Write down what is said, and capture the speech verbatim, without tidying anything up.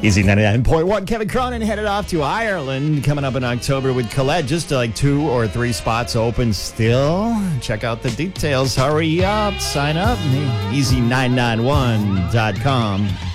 Easy ninety-nine point one. Kevin Cronin headed off to Ireland coming up in October with Colette. Just like two or three spots open still. Check out the details. Hurry up. Sign up. easy nine nine one dot com.